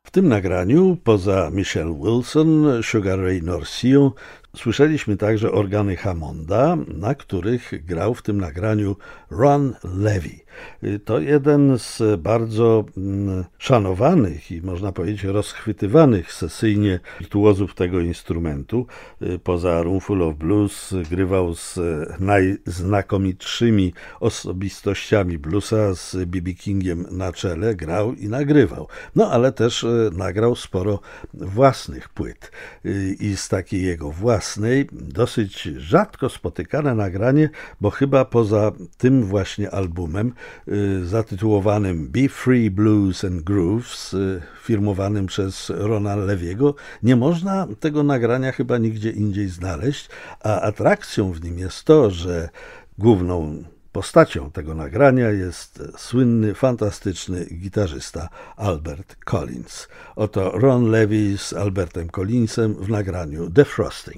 W tym nagraniu, poza Michelle Wilson, Sugar Ray Norcio, słyszeliśmy także organy Hammonda, na których grał w tym nagraniu Ron Levy. To jeden z bardzo szanowanych i można powiedzieć rozchwytywanych sesyjnie wirtuozów tego instrumentu. Poza Roomful of Blues grywał z najznakomitszymi osobistościami bluesa, z B.B. Kingiem na czele, grał i nagrywał. No ale też nagrał sporo własnych płyt i z takiej jego własnej, dosyć rzadko spotykane nagranie, bo chyba poza tym właśnie albumem zatytułowanym Be Free Blues and Grooves, firmowanym przez Rona Levy'ego, nie można tego nagrania chyba nigdzie indziej znaleźć, a atrakcją w nim jest to, że główną postacią tego nagrania jest słynny, fantastyczny gitarzysta Albert Collins. Oto Ron Levy z Albertem Collinsem w nagraniu The Frosting.